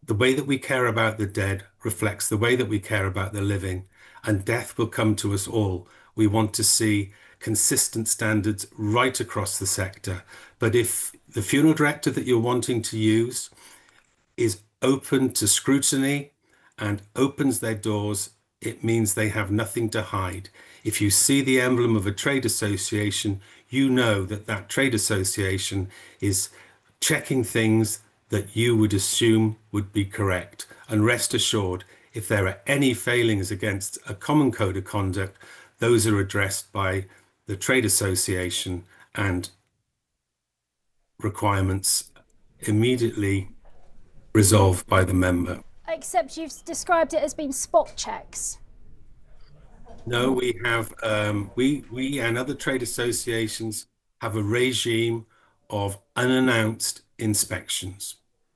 the way that we care about the dead reflects the way that we care about the living, and death will come to us all. We want to see consistent standards right across the sector. But if the funeral director that you're wanting to use is open to scrutiny and opens their doors, it means they have nothing to hide. If you see the emblem of a trade association, you know that that trade association is checking things that you would assume would be correct. And rest assured, if there are any failings against a common code of conduct, those are addressed by the trade association and requirements immediately resolved by the member. Except you've described it as being spot checks. No, we have we and other trade associations have a regime of unannounced inspections.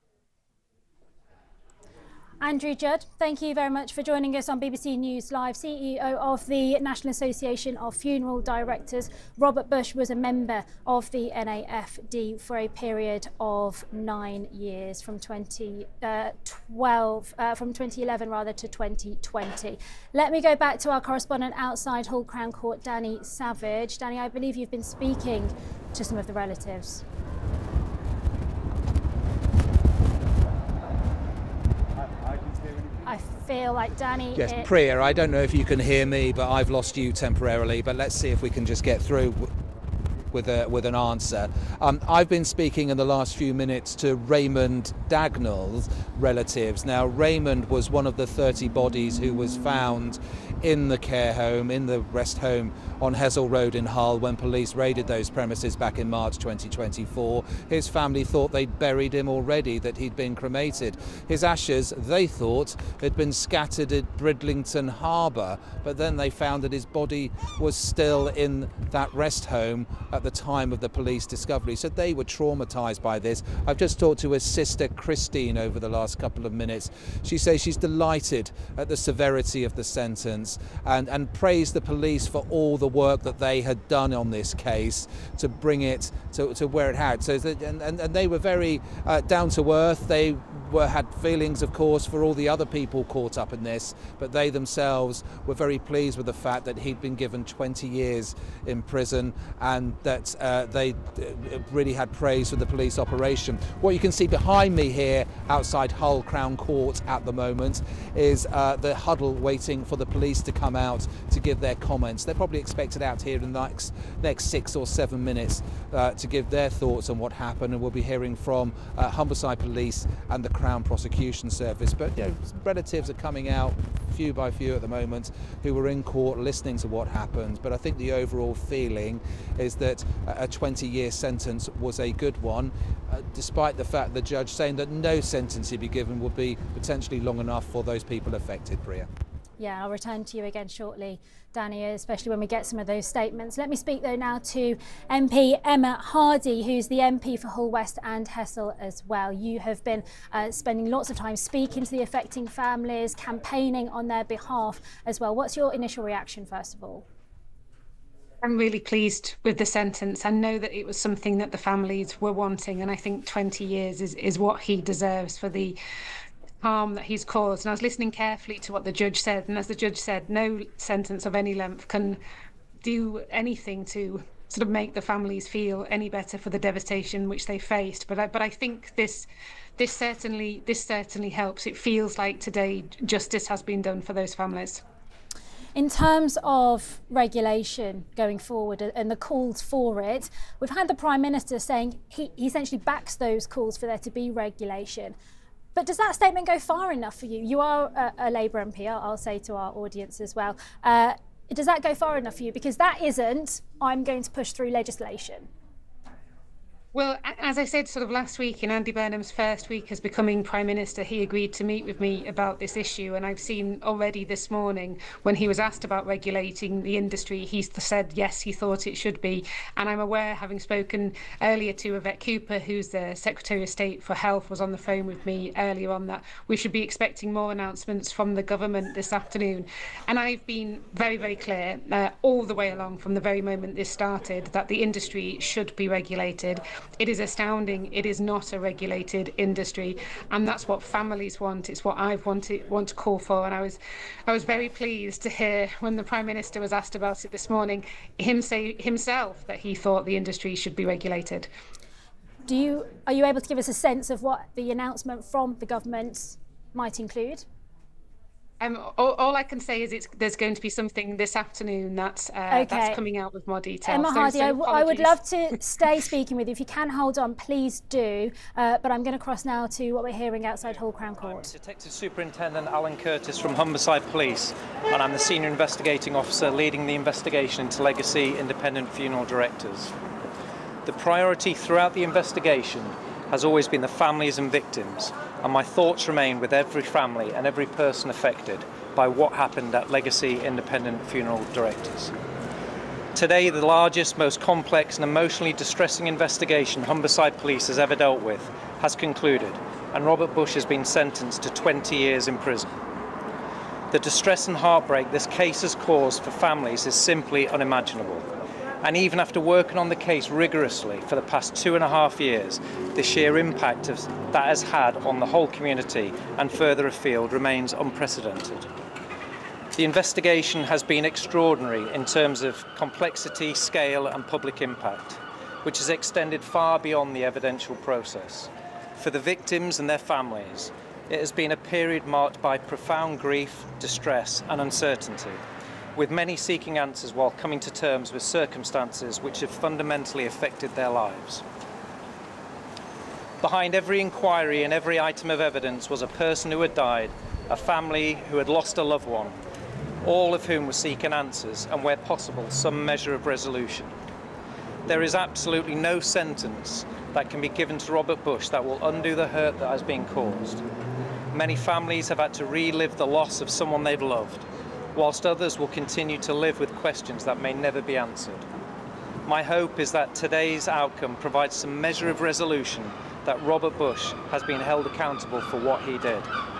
Andrew Judd, thank you very much for joining us on BBC News Live. CEO of the National Association of Funeral Directors. Robert Bush was a member of the NAFD for a period of 9 years, from 2011 rather to 2020. Let me go back to our correspondent outside Hull Crown Court, Danny Savage. Danny, I believe you've been speaking to some of the relatives. I feel like Danny... Yes, Priya, I don't know if you can hear me, but I've lost you temporarily, but let's see if we can just get through with an answer. I've been speaking in the last few minutes to Raymond Dagnall's relatives. Now, Raymond was one of the 30 bodies who was found in the care home, in the rest home on Hessel Road in Hull when police raided those premises back in March 2024. His family thought they'd buried him already, that he'd been cremated. His ashes, they thought, had been scattered at Bridlington Harbour, but then they found that his body was still in that rest home at the time of the police discovery. So they were traumatised by this. I've just talked to his sister Christine over the last couple of minutes. She says she's delighted at the severity of the sentence and praised the police for all the work that they had done on this case to bring it to where it had. So and they were very down to earth. They had feelings, of course, for all the other people caught up in this, but they themselves were very pleased with the fact that he'd been given 20 years in prison and that they really had praise for the police operation. What you can see behind me here outside Hull Crown Court at the moment is the huddle waiting for the police to come out to give their comments. They're probably expected out here in the next 6 or 7 minutes to give their thoughts on what happened, and we'll be hearing from Humberside Police and the Crown Prosecution Service. But you know, relatives are coming out few by few at the moment who were in court listening to what happened, but I think the overall feeling is that a 20-year sentence was a good one, despite the fact the judge saying that no sentence he'd be given would be potentially long enough for those people affected. Priya. Yeah, I'll return to you again shortly, Danny, especially when we get some of those statements. Let me speak, though, now to MP Emma Hardy, who's the MP for Hull West and Hessel as well. You have been spending lots of time speaking to the affecting families, campaigning on their behalf as well. What's your initial reaction, first of all? I'm really pleased with the sentence. I know that it was something that the families were wanting, and I think 20 years is what he deserves for the harm that he's caused. And I was listening carefully to what the judge said, and as the judge said, no sentence of any length can do anything to sort of make the families feel any better for the devastation which they faced. But I think this certainly helps. It feels like today justice has been done for those families. In terms of regulation going forward and the calls for it, we've had the Prime Minister saying he essentially backs those calls for there to be regulation. But does that statement go far enough for you? You are a Labour MP, I'll say to our audience as well. Does that go far enough for you? Because that isn't, I'm going to push through legislation. Well, as I said sort of last week, in Andy Burnham's first week as becoming Prime Minister, he agreed to meet with me about this issue. And I've seen already this morning, when he was asked about regulating the industry, he said, yes, he thought it should be. And I'm aware, having spoken earlier to Yvette Cooper, who's the Secretary of State for Health, was on the phone with me earlier on, that we should be expecting more announcements from the government this afternoon. And I've been very, very clear all the way along from the very moment this started that the industry should be regulated. It is astounding. It is not a regulated industry, and that's what families want. It's what I've want to call for. And I was very pleased to hear when the Prime Minister was asked about it this morning, him say himself that he thought the industry should be regulated. Are you able to give us a sense of what the announcement from the government might include? All I can say is there's going to be something this afternoon that's coming out with more details. Emma Hardy, I would love to stay speaking with you. If you can hold on, please do. But I'm going to cross now to what we're hearing outside Hull Crown Court. I'm Detective Superintendent Alan Curtis from Humberside Police, and I'm the Senior Investigating Officer leading the investigation into Legacy Independent Funeral Directors. The priority throughout the investigation has always been the families and victims, and my thoughts remain with every family and every person affected by what happened at Legacy Independent Funeral Directors. Today, the largest, most complex and emotionally distressing investigation Humberside Police has ever dealt with has concluded, and Robert Bush has been sentenced to 20 years in prison. The distress and heartbreak this case has caused for families is simply unimaginable. And even after working on the case rigorously for the past 2.5 years, the sheer impact that has had on the whole community and further afield remains unprecedented. The investigation has been extraordinary in terms of complexity, scale and public impact, which has extended far beyond the evidential process. For the victims and their families, it has been a period marked by profound grief, distress and uncertainty, with many seeking answers while coming to terms with circumstances which have fundamentally affected their lives. Behind every inquiry and every item of evidence was a person who had died, a family who had lost a loved one, all of whom were seeking answers and, where possible, some measure of resolution. There is absolutely no sentence that can be given to Robert Bush that will undo the hurt that has been caused. Many families have had to relive the loss of someone they've loved, whilst others will continue to live with questions that may never be answered. My hope is that today's outcome provides some measure of resolution that Robert Bush has been held accountable for what he did.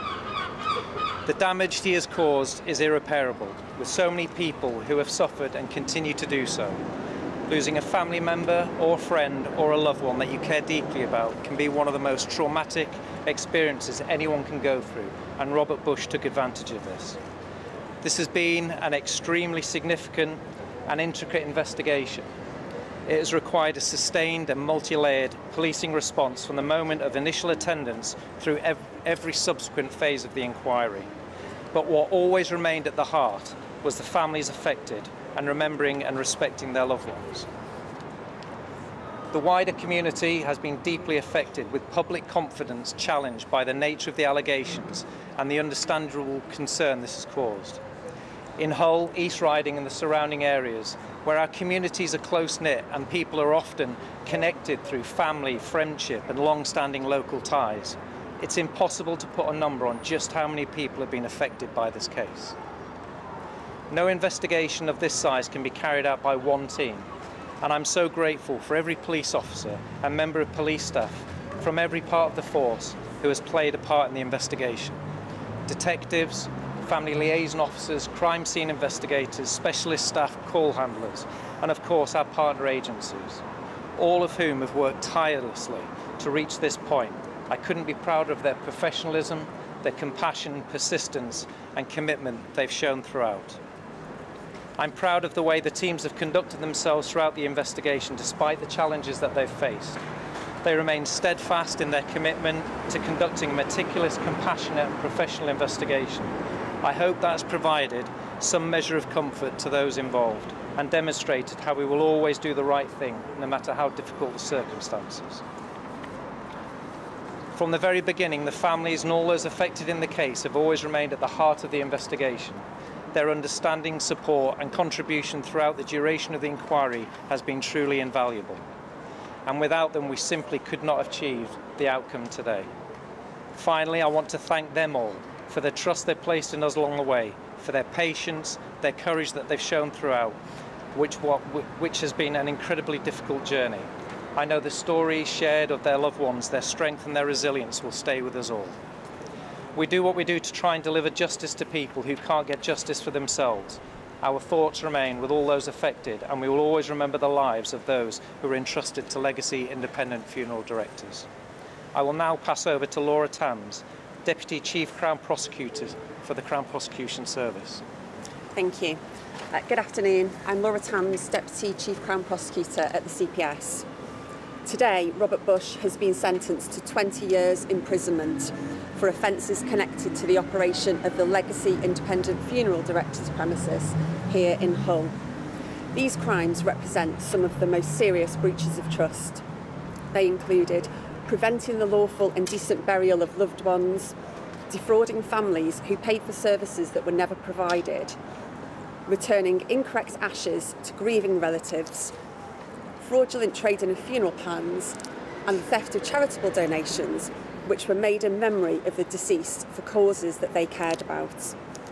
The damage he has caused is irreparable, with so many people who have suffered and continue to do so. Losing a family member or friend or a loved one that you care deeply about can be one of the most traumatic experiences anyone can go through, and Robert Bush took advantage of this. This has been an extremely significant and intricate investigation. It has required a sustained and multi-layered policing response from the moment of initial attendance through every subsequent phase of the inquiry. But what always remained at the heart was the families affected and remembering and respecting their loved ones. The wider community has been deeply affected, with public confidence challenged by the nature of the allegations and the understandable concern this has caused. In Hull, East Riding and the surrounding areas, where our communities are close-knit and people are often connected through family, friendship and long-standing local ties, it's impossible to put a number on just how many people have been affected by this case. No investigation of this size can be carried out by one team, and I'm so grateful for every police officer and member of police staff from every part of the force who has played a part in the investigation. Detectives, family liaison officers, crime scene investigators, specialist staff, call handlers, and of course our partner agencies, all of whom have worked tirelessly to reach this point. I couldn't be prouder of their professionalism, their compassion, persistence, and commitment they've shown throughout. I'm proud of the way the teams have conducted themselves throughout the investigation despite the challenges that they've faced. They remain steadfast in their commitment to conducting a meticulous, compassionate and professional investigation. I hope that's provided some measure of comfort to those involved and demonstrated how we will always do the right thing, no matter how difficult the circumstances. From the very beginning, the families and all those affected in the case have always remained at the heart of the investigation. Their understanding, support and contribution throughout the duration of the inquiry has been truly invaluable. And without them, we simply could not have achieved the outcome today. Finally, I want to thank them all for the trust they've placed in us along the way, for their patience, their courage that they've shown throughout, which has been an incredibly difficult journey. I know the stories shared of their loved ones, their strength and their resilience will stay with us all. We do what we do to try and deliver justice to people who can't get justice for themselves. Our thoughts remain with all those affected, and we will always remember the lives of those who were entrusted to Legacy Independent Funeral Directors. I will now pass over to Laura Tams, Deputy Chief Crown Prosecutor for the Crown Prosecution Service. Thank you. Good afternoon. I'm Laura Tams, Deputy Chief Crown Prosecutor at the CPS. Today, Robert Bush has been sentenced to 20 years imprisonment for offences connected to the operation of the Legacy Independent Funeral Directors premises here in Hull. These crimes represent some of the most serious breaches of trust. They included preventing the lawful and decent burial of loved ones, defrauding families who paid for services that were never provided, returning incorrect ashes to grieving relatives, fraudulent trading of funeral plans, and the theft of charitable donations which were made in memory of the deceased for causes that they cared about.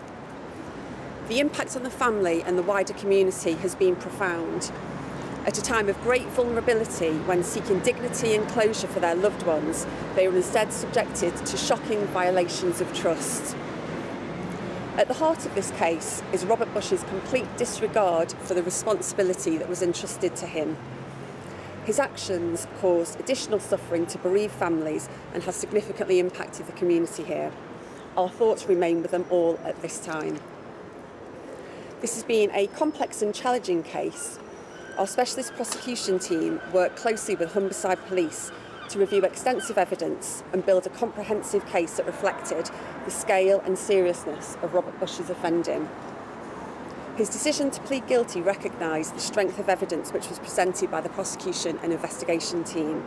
The impact on the family and the wider community has been profound. At a time of great vulnerability, when seeking dignity and closure for their loved ones, they were instead subjected to shocking violations of trust. At the heart of this case is Robert Bush's complete disregard for the responsibility that was entrusted to him. His actions caused additional suffering to bereaved families and has significantly impacted the community here. Our thoughts remain with them all at this time. This has been a complex and challenging case. Our specialist prosecution team worked closely with Humberside Police to review extensive evidence and build a comprehensive case that reflected the scale and seriousness of Robert Bush's offending. His decision to plead guilty recognised the strength of evidence which was presented by the prosecution and investigation team.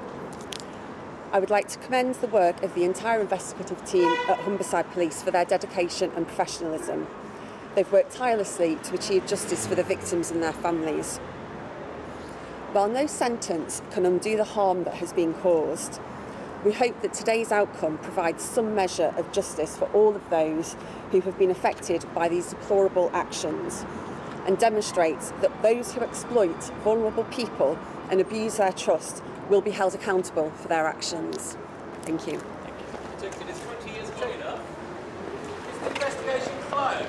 I would like to commend the work of the entire investigative team at Humberside Police for their dedication and professionalism. They've worked tirelessly to achieve justice for the victims and their families. While no sentence can undo the harm that has been caused, we hope that today's outcome provides some measure of justice for all of those who have been affected by these deplorable actions and demonstrates that those who exploit vulnerable people and abuse their trust will be held accountable for their actions. Thank you. Detected is 20 years cleaner. Is the investigation closed?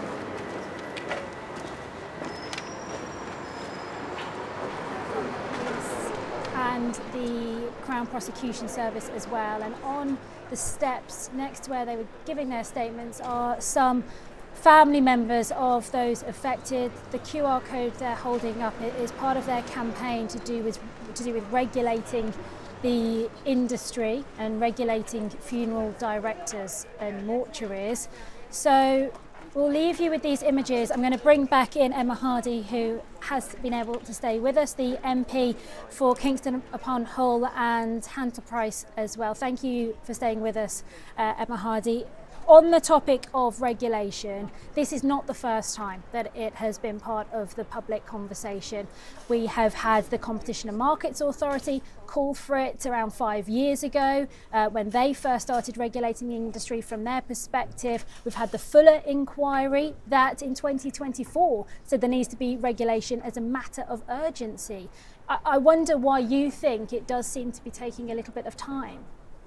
And the Crown Prosecution Service as well. And on the steps next to where they were giving their statements are some family members of those affected. The QR code they're holding up is part of their campaign to do with regulating the industry and regulating funeral directors and mortuaries. So we'll leave you with these images. I'm going to bring back in Emma Hardy, who has been able to stay with us, the MP for Kingston upon Hull and Hunter Price as well. Thank you for staying with us, Emma Hardy. On the topic of regulation, this is not the first time that it has been part of the public conversation. We have had the Competition and Markets Authority call for it around 5 years ago when they first started regulating the industry from their perspective. We've had the Fuller inquiry that in 2024 said there needs to be regulation as a matter of urgency. I wonder why you think it does seem to be taking a little bit of time.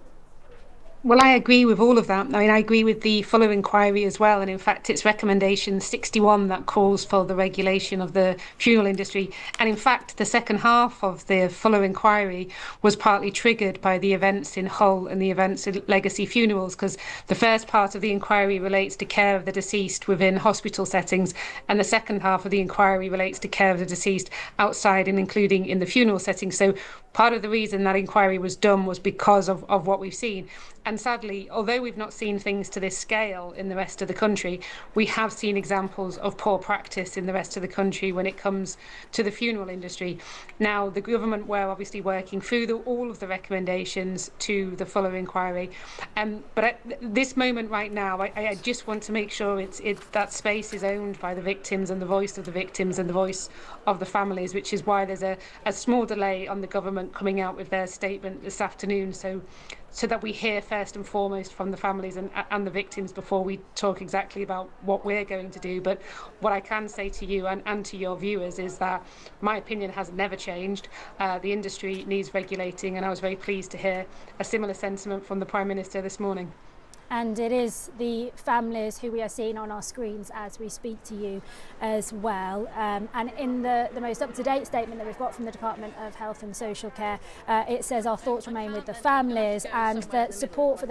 Well, I agree with all of that. I mean, I agree with the Fuller inquiry as well. And in fact, it's recommendation 61 that calls for the regulation of the funeral industry. And in fact, the second half of the Fuller inquiry was partly triggered by the events in Hull and the events at Legacy Funerals, because the first part of the inquiry relates to care of the deceased within hospital settings. And the second half of the inquiry relates to care of the deceased outside and including in the funeral setting. So part of the reason that inquiry was done was because of what we've seen. And sadly, although we've not seen things to this scale in the rest of the country, we have seen examples of poor practice in the rest of the country when it comes to the funeral industry. Now, the government were obviously working through all of the recommendations to the Fuller inquiry. But at this moment right now, I just want to make sure that space is owned by the victims and the voice of the victims and the voice of the families, which is why there's a small delay on the government coming out with their statement this afternoon, so that we hear first and foremost from the families and the victims before we talk exactly about what we're going to do. But what I can say to you and to your viewers is that my opinion has never changed. The industry needs regulating, and I was very pleased to hear a similar sentiment from the Prime Minister this morning. And it is the families who we are seeing on our screens as we speak to you as well. And in the most up-to-date statement that we've got from the Department of Health and Social Care, it says our thoughts remain with the families and that support for